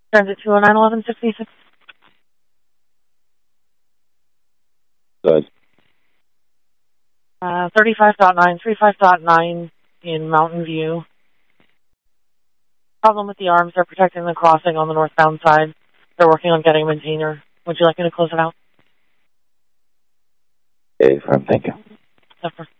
Transit 209-1166. Good. 35.9 in Mountain View. Problem with the arms, they're protecting the crossing on the northbound side. They're working on getting a maintainer. Would you like me to close it out? Okay, thank you. Suffer.